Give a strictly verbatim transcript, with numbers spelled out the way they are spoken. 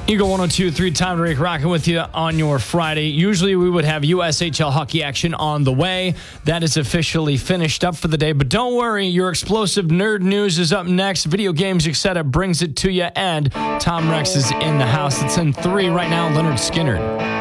Eagle one oh two point three, Tom Drake rocking with you on your Friday. Usually we would have U S H L hockey action on the way. That is officially finished up for the day. But don't worry, your explosive nerd news is up next. Video games, et cetera brings it to you. And Tom Rex is in the house. It's in three right now, Leonard Skinner.